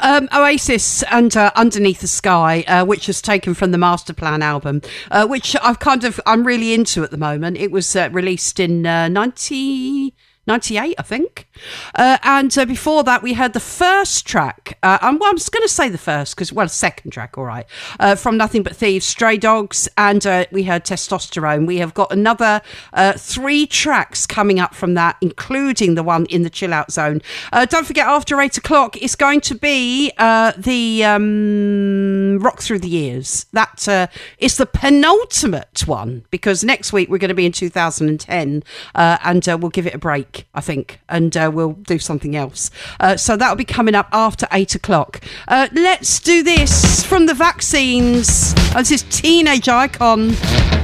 Oasis and Underneath the Sky, which was taken from the Master Plan album, which I'm really into at the moment. It was released in 98, I think. And before that, we heard the first track. I'm just going to say the first because, second track, all right. From Nothing But Thieves, Stray Dogs, and we heard Testosterone. We have got another 3 tracks coming up from that, including the one in the Chill Out Zone. Don't forget, after 8 o'clock, it's going to be the Rock Through the Years. That is the penultimate one because next week we're going to be in 2010 and we'll give it a break, I think, and we'll do something else. So that'll be coming up after 8 o'clock. Let's do this from the Vaccines. This is Teenage Icon.